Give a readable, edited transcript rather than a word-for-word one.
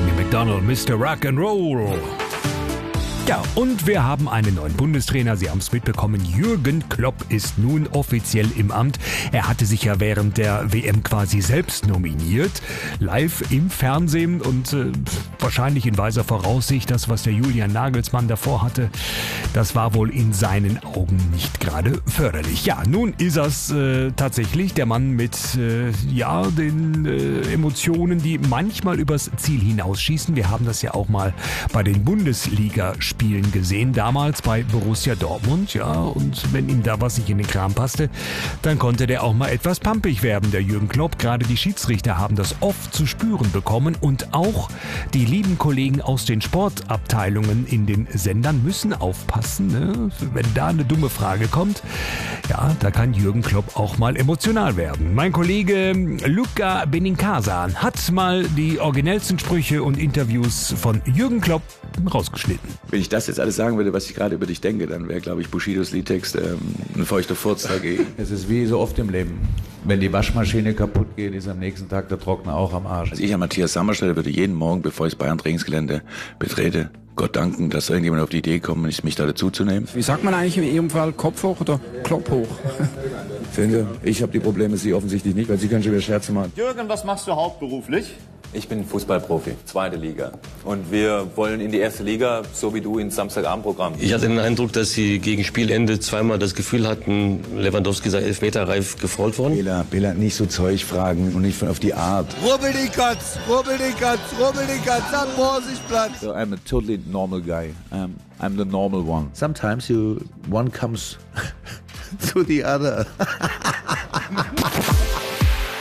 Amy McDonald, Mr. Rock'n'Roll. Ja, und wir haben einen neuen Bundestrainer. Sie haben es mitbekommen. Jürgen Klopp ist nun offiziell im Amt. Er hatte sich ja während der WM quasi selbst nominiert. Live im Fernsehen und wahrscheinlich in weiser Voraussicht. Das, was der Julian Nagelsmann davor hatte, das war wohl in seinen Augen nicht gerade förderlich. Ja, nun ist es tatsächlich der Mann mit den Emotionen, die manchmal übers Ziel hinausschießen. Wir haben das ja auch mal bei den Bundesliga-Spielen gesehen, damals bei Borussia Dortmund, ja, und wenn ihm da was nicht in den Kram passte, dann konnte der auch mal etwas pampig werden, der Jürgen Klopp. Gerade die Schiedsrichter haben das oft zu spüren bekommen und auch die lieben Kollegen aus den Sportabteilungen in den Sendern müssen aufpassen, ne? Wenn da eine dumme Frage kommt, ja, da kann Jürgen Klopp auch mal emotional werden. Mein Kollege Luca Benincasa hat mal die originellsten Sprüche und Interviews von Jürgen Klopp rausgeschnitten. Wenn ich das jetzt alles sagen würde, was ich gerade über dich denke, dann wäre, glaube ich, Bushidos Liedtext ein feuchter Furz dagegen. Es ist wie so oft im Leben. Wenn die Waschmaschine kaputt geht, ist am nächsten Tag der Trockner auch am Arsch. Also ich an Matthias Sammer stelle, würde jeden Morgen, bevor ich das Bayern-Trainingsgelände betrete, Gott danken, dass irgendjemand auf die Idee kommt, mich da dazuzunehmen. Wie sagt man eigentlich in Ihrem Fall, Kopf hoch oder Klopp hoch? Ich finde, ich habe die Probleme, Sie offensichtlich nicht, weil Sie können schon wieder Scherze machen. Jürgen, was machst du hauptberuflich? Ich bin Fußballprofi, 2. Liga. Und wir wollen in die 1. Liga, so wie du, ins Samstagabendprogramm. Ich hatte den Eindruck, dass sie gegen Spielende zweimal das Gefühl hatten, Lewandowski sei elfmeterreif gefault worden. Bela, nicht so Zeug fragen und nicht auf die Art. Rubbel die Katz am Vorsichtsplatz. So I'm a totally normal guy. I'm the normal one. Sometimes one comes to the other.